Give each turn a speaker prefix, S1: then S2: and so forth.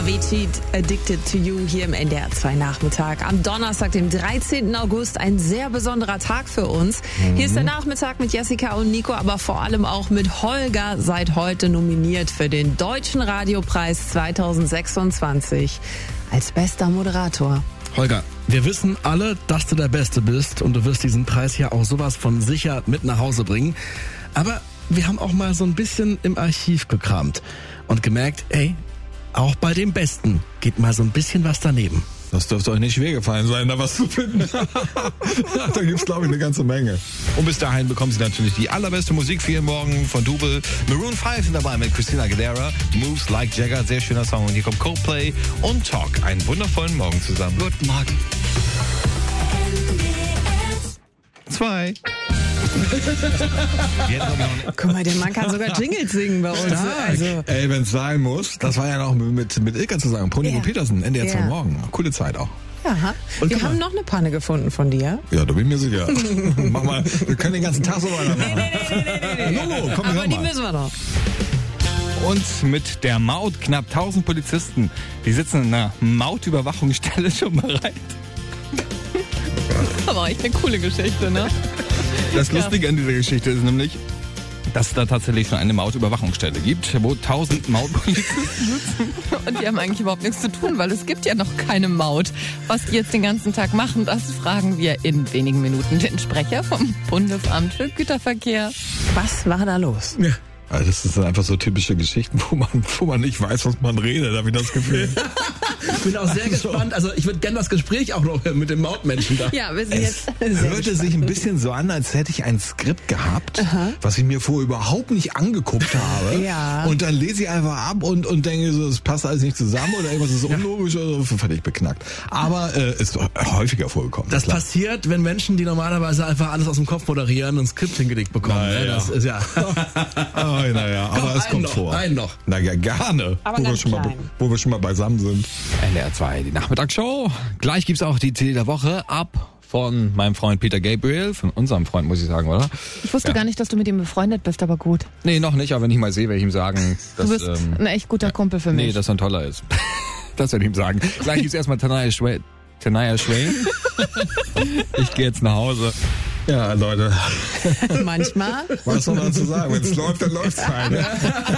S1: Avicii, Addicted to You hier im NDR 2 Nachmittag. Am Donnerstag, dem 13. August, ein sehr besonderer Tag für uns. Hier ist der Nachmittag mit Jessica und Nico, aber vor allem auch mit Holger, seit heute nominiert für den Deutschen Radiopreis 2026 als bester Moderator.
S2: Holger, wir wissen alle, dass du der Beste bist und du wirst diesen Preis ja auch sowas von sicher mit nach Hause bringen. Aber wir haben auch mal so ein bisschen im Archiv gekramt und gemerkt, ey, auch bei dem Besten geht mal so ein bisschen was daneben.
S3: Das dürfte euch nicht schwer gefallen sein, da was zu finden. Da gibt's, glaube ich, eine ganze Menge. Und bis dahin bekommen Sie natürlich die allerbeste Musik für Ihren Morgen von Double. Maroon 5 sind dabei mit Christina Aguilera. Moves Like Jagger, sehr schöner Song. Und hier kommt Coldplay und Talk. Einen wundervollen Morgen zusammen.
S2: Guten Morgen.
S3: 2.
S1: Guck mal, der Mann kann sogar Jingles singen bei uns. Also,
S3: Ey, wenn's sein muss. Das war ja noch mit Ilka zusammen. Pony und Petersen, NDR 2 Morgen. Coole Zeit auch.
S1: ja. Wir haben noch eine Panne gefunden von dir.
S3: Ja, da bin ich mir sicher. Mach mal, wir können den ganzen Tag so weitermachen.
S1: Nee.
S3: Logo, komm,
S1: Aber
S3: hör
S1: die
S3: mal.
S1: müssen wir noch.
S4: Und mit der Maut knapp 1000 Polizisten. Die sitzen in einer Mautüberwachungsstelle schon bereit.
S1: Aber echt eine coole Geschichte, ne?
S4: Das Lustige an dieser Geschichte ist nämlich, dass es da tatsächlich schon eine Mautüberwachungsstelle gibt, wo 1000 Mautpolizisten sitzen.
S5: Und die haben eigentlich überhaupt nichts zu tun, weil es gibt ja noch keine Maut. Was die jetzt den ganzen Tag machen, das fragen wir in wenigen Minuten den Sprecher vom Bundesamt für Güterverkehr.
S1: Was war da los?
S3: Ja. Also das sind einfach so typische Geschichten, wo man nicht weiß, was man redet, habe ich das Gefühl.
S2: Ich bin auch sehr gespannt. Also ich würde gerne das Gespräch auch noch mit dem Mautmenschen da.
S1: Ja, wir sind jetzt
S3: Hörte sich ein bisschen so an, als hätte ich ein Skript gehabt, was ich mir vorher überhaupt nicht angeguckt habe.
S1: Ja.
S3: Und dann lese ich einfach ab und denke so, es passt alles nicht zusammen oder irgendwas ist unlogisch oder so, völlig beknackt. Aber ist häufiger vorgekommen.
S2: Das
S3: klar.
S2: passiert, wenn Menschen, die normalerweise einfach alles aus dem Kopf moderieren, ein Skript hingelegt bekommen.
S3: Na
S2: Ne?
S3: ja.
S2: Das ist ja.
S3: Naja, aber
S2: Komm,
S3: es kommt
S2: noch,
S3: vor.
S2: einen noch.
S3: Na ja, gerne.
S1: Aber
S3: Wo wir,
S1: ganz
S3: schon mal,
S1: klein.
S3: wo wir schon mal beisammen sind.
S4: NDR 2, die Nachmittagsshow. Gleich gibt's auch die Ziel der Woche ab von meinem Freund Peter Gabriel, von unserem Freund, muss ich sagen, oder?
S5: Ich wusste gar nicht, dass du mit ihm befreundet bist, aber gut.
S4: Nee, noch nicht, aber wenn ich mal sehe, werde ich ihm sagen, dass,
S5: Du bist ein echt guter Kumpel für mich.
S4: nee, dass er ein toller ist. Das werde ich ihm sagen. Gleich gibt's erstmal Tanaya Schwain. Ich gehe jetzt nach Hause.
S3: Ja, Leute,
S1: manchmal.
S3: was soll man dazu sagen? Wenn es läuft, dann läuft's halt.